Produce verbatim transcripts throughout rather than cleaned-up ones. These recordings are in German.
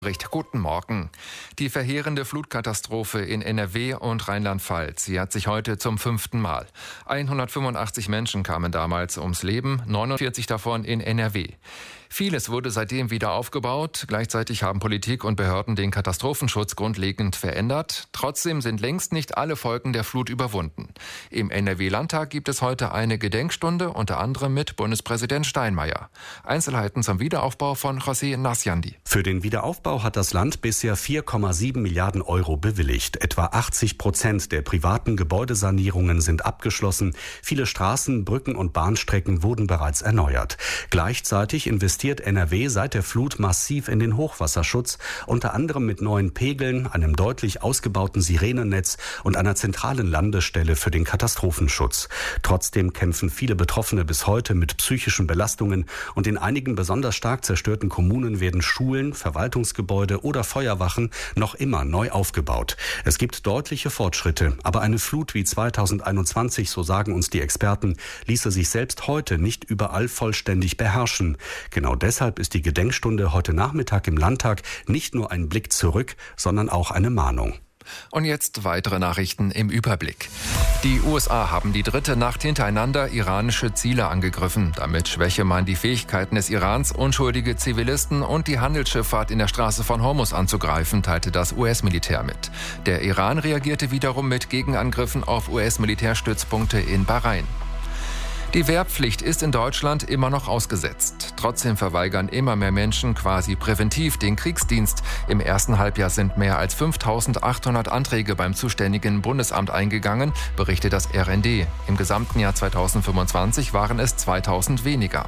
Bericht. Guten Morgen. Die verheerende Flutkatastrophe in N R W und Rheinland-Pfalz, sie hat sich heute zum fünften Mal. hundertfünfundachtzig Menschen kamen damals ums Leben, neunundvierzig davon in N R W. Vieles wurde seitdem wieder aufgebaut. Gleichzeitig haben Politik und Behörden den Katastrophenschutz grundlegend verändert. Trotzdem sind längst nicht alle Folgen der Flut überwunden. Im N R W-Landtag gibt es heute eine Gedenkstunde, unter anderem mit Bundespräsident Steinmeier. Einzelheiten zum Wiederaufbau von José Nasciandi. Für den Wiederaufbau hat das Land bisher vier Komma sieben Milliarden Euro bewilligt. Etwa achtzig Prozent der privaten Gebäudesanierungen sind abgeschlossen. Viele Straßen, Brücken und Bahnstrecken wurden bereits erneuert. Gleichzeitig investiert N R W seit der Flut massiv in den Hochwasserschutz, unter anderem mit neuen Pegeln, einem deutlich ausgebauten Sirenennetz und einer zentralen Landestelle für den Katastrophenschutz. Trotzdem kämpfen viele Betroffene bis heute mit psychischen Belastungen und in einigen besonders stark zerstörten Kommunen werden Schulen, Verwaltungsgebäude oder Feuerwachen noch immer neu aufgebaut. Es gibt deutliche Fortschritte, aber eine Flut wie zweitausendeinundzwanzig, so sagen uns die Experten, ließe sich selbst heute nicht überall vollständig beherrschen. Genau deshalb ist die Gedenkstunde heute Nachmittag im Landtag nicht nur ein Blick zurück, sondern auch eine Mahnung. Und jetzt weitere Nachrichten im Überblick. Die U S A haben die dritte Nacht hintereinander iranische Ziele angegriffen. Damit schwäche man die Fähigkeiten des Irans, unschuldige Zivilisten und die Handelsschifffahrt in der Straße von Hormuz anzugreifen, teilte das U S-Militär mit. Der Iran reagierte wiederum mit Gegenangriffen auf U S-Militärstützpunkte in Bahrain. Die Wehrpflicht ist in Deutschland immer noch ausgesetzt. Trotzdem verweigern immer mehr Menschen quasi präventiv den Kriegsdienst. Im ersten Halbjahr sind mehr als fünftausendachthundert Anträge beim zuständigen Bundesamt eingegangen, berichtet das R N D. Im gesamten Jahr zweitausendfünfundzwanzig waren es zweitausend weniger.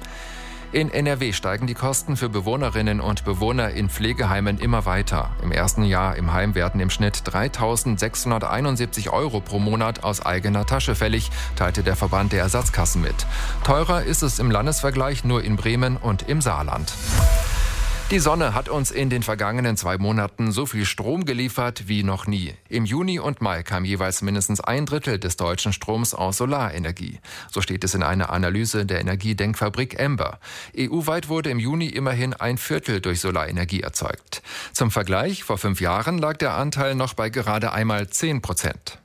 In N R W steigen die Kosten für Bewohnerinnen und Bewohner in Pflegeheimen immer weiter. Im ersten Jahr im Heim werden im Schnitt dreitausendsechshunderteinundsiebzig Euro pro Monat aus eigener Tasche fällig, teilte der Verband der Ersatzkassen mit. Teurer ist es im Landesvergleich nur in Bremen und im Saarland. Die Sonne hat uns in den vergangenen zwei Monaten so viel Strom geliefert wie noch nie. Im Juni und Mai kam jeweils mindestens ein Drittel des deutschen Stroms aus Solarenergie. So steht es in einer Analyse der Energiedenkfabrik Ember. E U-weit wurde im Juni immerhin ein Viertel durch Solarenergie erzeugt. Zum Vergleich, vor fünf Jahren lag der Anteil noch bei gerade einmal zehn Prozent.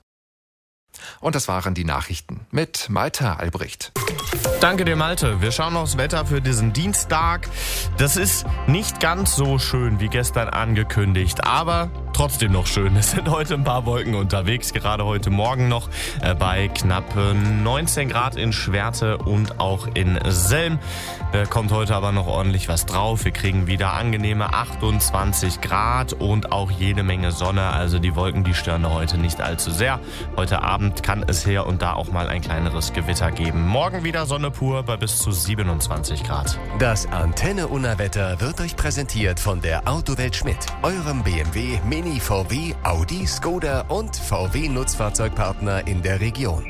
Und das waren die Nachrichten mit Malte Albrecht. Danke dir, Malte. Wir schauen aufs Wetter für diesen Dienstag. Das ist nicht ganz so schön wie gestern angekündigt, aber trotzdem noch schön. Es sind heute ein paar Wolken unterwegs, gerade heute Morgen noch äh, bei knapp neunzehn Grad in Schwerte und auch in Selm. Da kommt heute aber noch ordentlich was drauf. Wir kriegen wieder angenehme achtundzwanzig Grad und auch jede Menge Sonne. Also die Wolken, die stören heute nicht allzu sehr. Heute Abend kann es hier und da auch mal ein kleineres Gewitter geben. Morgen wieder Sonne pur bei bis zu siebenundzwanzig Grad. Das Antenne-Unna-Wetter wird euch präsentiert von der Autowelt Schmidt, eurem B M W, Mini, V W, Audi, Skoda und V W-Nutzfahrzeugpartner in der Region.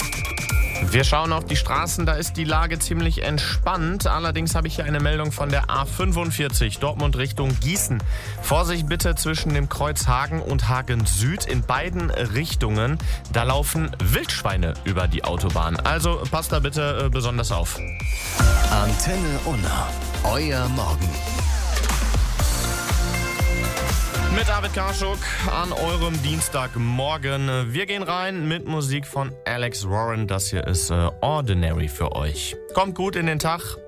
Wir schauen auf die Straßen, da ist die Lage ziemlich entspannt. Allerdings habe ich hier eine Meldung von der A fünfundvierzig, Dortmund Richtung Gießen. Vorsicht bitte zwischen dem Kreuz Hagen und Hagen Süd in beiden Richtungen. Da laufen Wildschweine über die Autobahn. Also passt da bitte besonders auf. Antenne Unna, euer Morgen. Mit David Karschuk an eurem Dienstagmorgen. Wir gehen rein mit Musik von Alex Warren. Das hier ist äh, Ordinary für euch. Kommt gut in den Tag.